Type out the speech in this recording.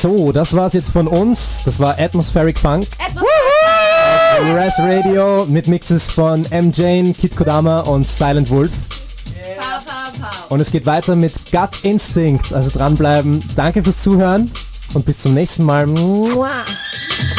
So, das war's jetzt von uns. Das war Atmospheric Funk. Res Radio mit Mixes von M. Jane, Kid Kodama und Silent Wolf. Und es geht weiter mit Gut Instinct. Also dranbleiben. Danke fürs Zuhören und bis zum nächsten Mal. Mua.